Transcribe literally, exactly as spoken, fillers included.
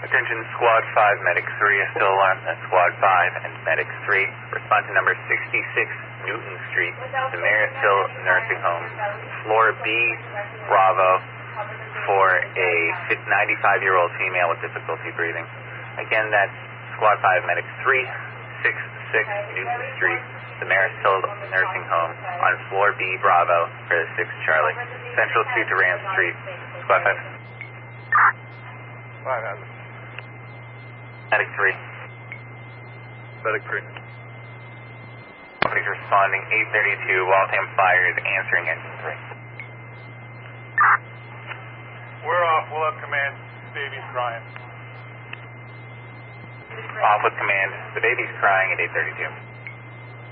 Attention Squad five, Medic three is still alarmed. That's Squad five and Medic three. Respond to number sixty-six Newton Street, the Marist Hill Nursing Home, floor B, Bravo, for a ninety-five-year-old female with difficulty breathing. Again, that's Squad five, Medic three sixty-six Newton Street, the Marist Hill Nursing Home, on floor B, Bravo, for the six Charlie. Central to Durand Street. Squad five. five has it. Medic three. Medic three. Traffic responding eight thirty-two, Waltham Fire is answering engine three. We're off, we'll have command. Baby's crying. Off with command. The baby's crying at eight thirty-two.